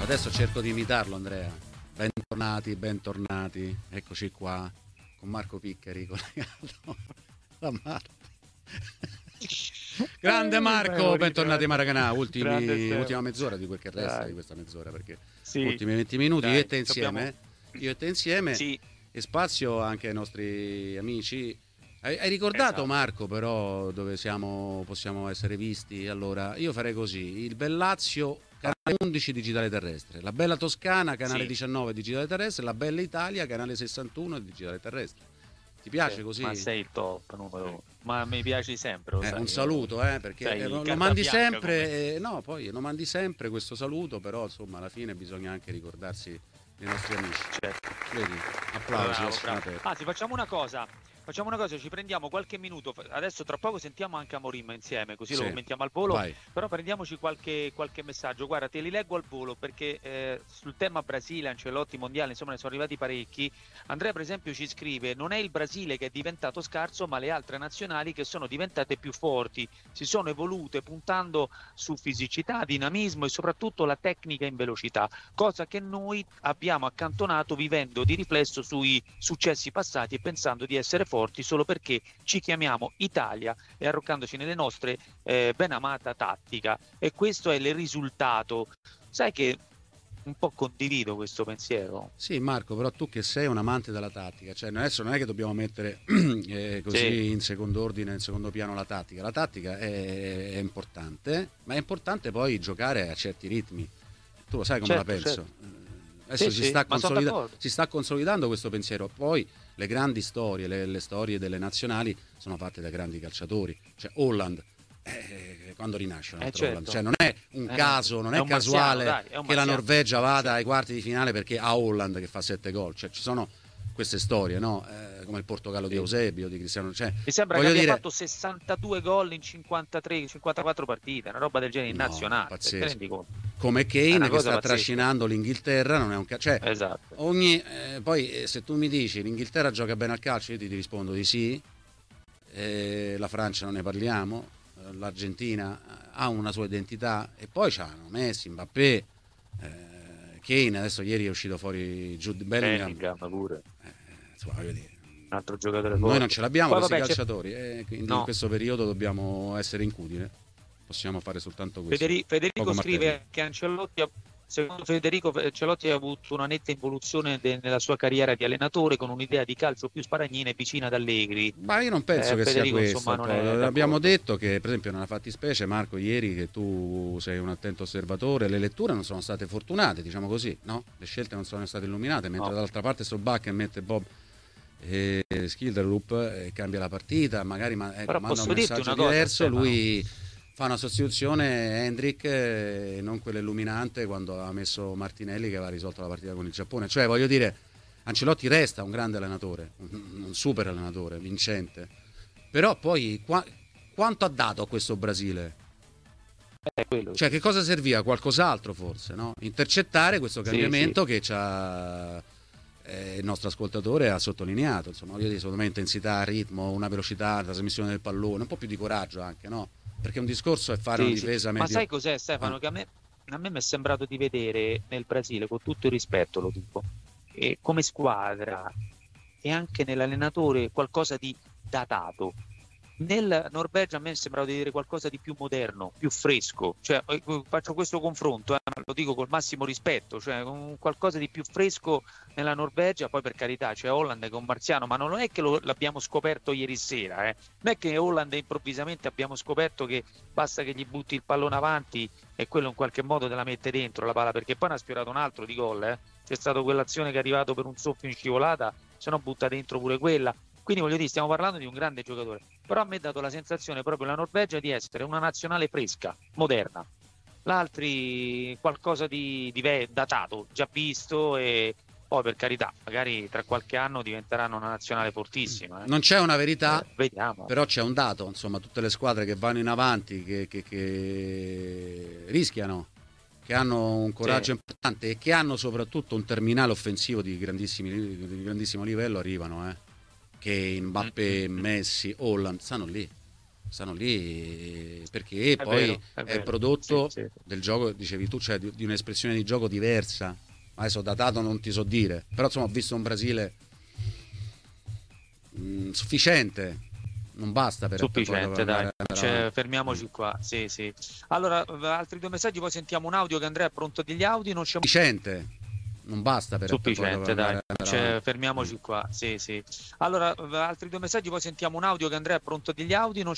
Adesso cerco di imitarlo, Andrea. Bentornati, eccoci qua con Marco Piccheri collegato da Marte. Grande Marco, bentornati a Maracanà. Ultima mezz'ora di quel che resta di questa mezz'ora, perché ultimi 20 minuti io e te insieme sì. E spazio anche ai nostri amici. Hai ricordato, esatto, Marco, però dove possiamo essere visti? Allora, io farei così: il Bellazio, canale 11 digitale terrestre, la Bella Toscana, canale 19 digitale terrestre, la Bella Italia, canale 61 digitale terrestre. Ti piace così? Ma sei il top numero uno. Ma mi piaci sempre, lo sai. Un saluto, perché lo mandi sempre, no, poi lo mandi sempre questo saluto, però insomma alla fine bisogna anche ricordarsi dei nostri amici. Certo. Vedi? Applausi. Bravo. Anzi, facciamo una cosa, ci prendiamo qualche minuto, adesso tra poco sentiamo anche Amorim insieme, così lo commentiamo al volo. Vai. Però prendiamoci qualche messaggio. Guarda, te li leggo al volo perché sul tema Brasile, Ancelotti, Mondiale, insomma ne sono arrivati parecchi. Andrea per esempio ci scrive: non è il Brasile che è diventato scarso, ma le altre nazionali che sono diventate più forti, si sono evolute puntando su fisicità, dinamismo e soprattutto la tecnica in velocità, cosa che noi abbiamo accantonato vivendo di riflesso sui successi passati e pensando di essere forti solo perché ci chiamiamo Italia e arroccandoci nelle nostre ben amata tattica, e questo è il risultato. Sai che un po' condivido questo pensiero. Sì, Marco, però tu che sei un amante della tattica, cioè adesso non è che dobbiamo mettere così in secondo ordine, in secondo piano la tattica è importante, ma è importante poi giocare a certi ritmi. Tu lo sai come la penso. Certo. Adesso si sta consolidando questo pensiero. Poi le grandi storie, le storie delle nazionali sono fatte da grandi calciatori. Cioè Holland, quando rinasce un altro Holland? Cioè non è un caso, non è casuale che la Norvegia vada ai quarti di finale perché ha Holland che fa 7 gol. Cioè ci sono queste storie, no? Come il Portogallo di Eusebio, di Cristiano. Cioè, mi sembra che abbia fatto 62 gol in 54 partite, una roba del genere in nazionale. Pazzesco. Come Kane che sta trascinando l'Inghilterra, non è un cioè, esatto. Poi se tu mi dici l'Inghilterra gioca bene al calcio, io ti rispondo di sì. La Francia non ne parliamo, l'Argentina ha una sua identità, e poi c'hanno Messi, Mbappé, Kane, adesso ieri è uscito fuori Jude Bellingham pure. Voglio dire, un altro giocatore noi non ce l'abbiamo questi calciatori, quindi no. In questo periodo dobbiamo essere incudine, possiamo fare soltanto questo. Federico scrive che secondo Federico Ancelotti ha avuto una netta involuzione nella sua carriera di allenatore, con un'idea di calcio più sparagnina e vicina ad Allegri. Ma io non penso che Federico, sia questo. insomma, abbiamo detto che per esempio nella fattispecie, Marco, ieri, che tu sei un attento osservatore, le letture non sono state fortunate, diciamo così, no? Le scelte non sono state illuminate, mentre dall'altra parte Solbakken mette Bob Skilderup cambia la partita, magari manda un messaggio diverso, lui fa una sostituzione Hendrick, non quella illuminante quando ha messo Martinelli che aveva risolto la partita con il Giappone. Cioè, voglio dire, Ancelotti resta un grande allenatore, un super allenatore, vincente, però poi quanto ha dato a questo Brasile? Cioè, che cosa serviva? Qualcos'altro forse, no? Intercettare questo cambiamento che c'ha il nostro ascoltatore ha sottolineato, insomma, voglio dire, secondo me intensità, ritmo, una velocità, trasmissione del pallone, un po' più di coraggio anche, no? Perché un discorso è fare una difesa medio. Ma sai cos'è, Stefano? Che a me mi è sembrato di vedere nel Brasile, con tutto il rispetto lo dico, come squadra e anche nell'allenatore, qualcosa di datato. Nel Norvegia a me è sembrato di vedere qualcosa di più moderno, più fresco, cioè faccio questo confronto, lo dico col massimo rispetto, cioè qualcosa di più fresco nella Norvegia. Poi per carità c'è Holland che è un marziano, ma non è che l'abbiamo scoperto ieri sera, non è che Holland improvvisamente abbiamo scoperto che basta che gli butti il pallone avanti e quello in qualche modo te la mette dentro la palla, perché poi ne ha sfiorato un altro di gol, c'è stato quell'azione che è arrivato per un soffio in scivolata, se no butta dentro pure quella. Quindi voglio dire, stiamo parlando di un grande giocatore, però a me ha dato la sensazione proprio la Norvegia di essere una nazionale fresca, moderna. L'altri qualcosa di datato, già visto, e poi per carità, magari tra qualche anno diventeranno una nazionale fortissima. Non c'è una verità, vediamo. Però c'è un dato, insomma, tutte le squadre che vanno in avanti, che rischiano, che hanno un coraggio importante e che hanno soprattutto un terminale offensivo di grandissimo livello, arrivano, che Mbappé, Messi, Holland stanno lì. stanno lì perché poi è prodotto del gioco, dicevi tu, cioè di un'espressione di gioco diversa. Adesso datato non ti so dire, però insomma ho visto un Brasile sufficiente, non basta per sufficiente, dai, fermiamoci qua. Sì. Allora, altri 2 messaggi, poi sentiamo un audio che Andrea è pronto degli audio, non c'è sufficiente. Non basta per sufficiente, dai, fermiamoci qua. Sì. Allora, altri 2 messaggi, poi sentiamo un audio che Andrea è pronto degli audio, non